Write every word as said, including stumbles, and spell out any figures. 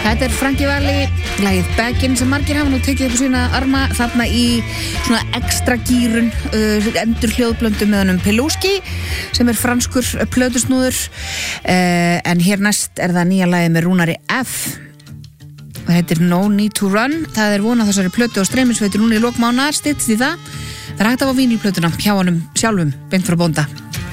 Þetta er Frankie Valli, lagið Back In sem margir hafa nú tekið upp sína arma þarna í svona ekstra gýrun uh, endur hljóðblöndu með honum Peluski sem er franskur plötusnúður uh, en hér næst er það nýja lagið með Rúnari F og heitir No Need To Run. Það er vonað þessari plötu og streymisveitur núna í lok mánaðar, styttst í það. Það er hægt að fá vínilplötuna hjá honum sjálfum, beint frá bónda.